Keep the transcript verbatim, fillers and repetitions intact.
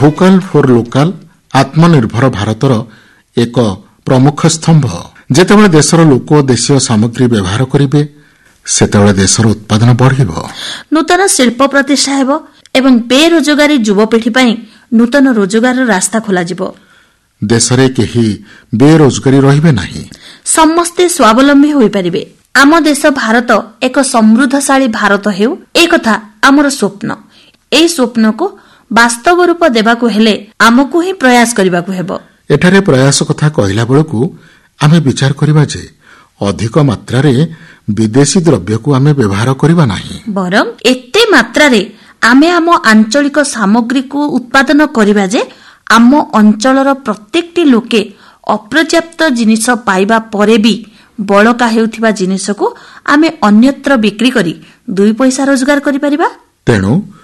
Vocal for local ଆତ୍ମନିର୍ଭର ଭାରତର ଏକ ପ୍ରମୁଖ ସ୍ତମ୍ଭ। ଯେତେବେଳେ ଦେଶର ଲୋକ ଦେଶୀୟ ସାମଗ୍ରୀ ବ୍ୟବହାର କରିବେ ସେତେବେଳେ ଦେଶର ଉତ୍ପାଦନ ବଢ଼ିବ, ନୂତନ ଶିଳ୍ପ ପ୍ରତିଷ୍ଠା ହେବ ଏବଂ ବେରୋଜଗାରୀ ଯୁବପିଢ଼ି ପାଇଁ ନୂତନ ରୋଜଗାରର ରାସ୍ତା ଖୋଲାଯିବ। ଦେଶରେ କେହି ବେରୋଜଗାରୀ ରହିବେ ନାହିଁ, ସମସ୍ତେ ସ୍ୱାବଲମ୍ବୀ ହୋଇପାରିବେ। ଆମ ଦେଶ ଭାରତ ଏକ ସମୃଦ୍ଧଶାଳୀ ଭାରତ ହେଉ, ଏକଥା ଆମର ସ୍ୱପ୍ନ। ଏହି ସ୍ୱପ୍ନକୁ ବାସ୍ତବ ରୂପ ଦେବାକୁ ହେଲେ ଆମକୁ ହିଁ ପ୍ରୟାସ କରିବାକୁ ହେବ। ଏଠାରେ ପ୍ରୟାସ କଥା କହିଲା ବେଳକୁ ଆମେ ବିଚାର କରିବା ଯେ ଅଧିକ ମାତ୍ରାରେ ବିଦେଶୀ ଦ୍ରବ୍ୟକୁ ଆମେ ବ୍ୟବହାର କରିବା ନାହିଁ, ବରଂ ଏତେ ମାତ୍ରାରେ ଆମେ ଆମ ଆଞ୍ଚଳିକ ସାମଗ୍ରୀକୁ ଉତ୍ପାଦନ କରିବା ଯେ ଆମ ଅଞ୍ଚଳର ପ୍ରତ୍ୟେକଟି ଲୋକେ ଅପର୍ଯ୍ୟାପ୍ତ ଜିନିଷ ପାଇବା ପରେ ବି ବଳକା ହେଉଥିବା ଜିନିଷକୁ ଆମେ ଅନ୍ୟତ୍ର ବିକ୍ରି କରି ଦୁଇ ପଇସା ରୋଜଗାର କରିପାରିବା। ତେଣୁ